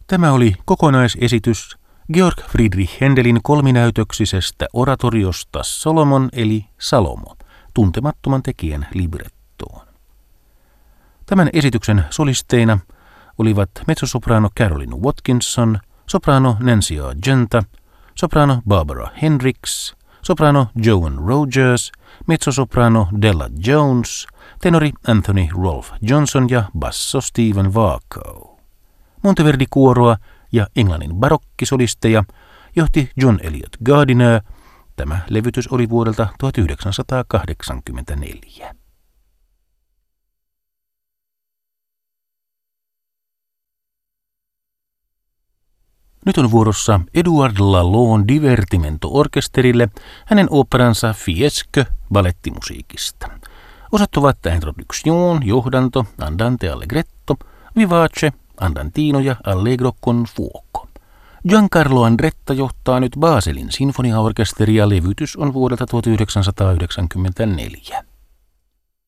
Tämä oli kokonaisesitys Georg Friedrich Händelin kolminäytöksisestä oratoriosta Solomon eli Salomo, tuntemattoman tekijän librettoon. Tämän esityksen solisteina olivat mezzosoprano Caroline Watkinson, soprano Nancy Argenta, soprano Barbara Hendricks, soprano Joan Rogers, mezzosoprano Della Jones, tenori Anthony Rolfe Johnson ja basso Stephen Varco. Monteverdi-kuoroa ja Englannin barokkisolisteja johti John Eliot Gardiner. Tämä levytys oli vuodelta 1984. Nyt on vuorossa Edouard Lalonde Divertimento-orkesterille hänen oopperansa Fiesque balettimusiikista. Osat ovat Introduction, johdanto, Andante allegretto, Vivace, Andantino ja Allegro con fuoco. Giancarlo Andretta johtaa nyt Baselin sinfoniaorkesteria. Levytys on vuodelta 1994.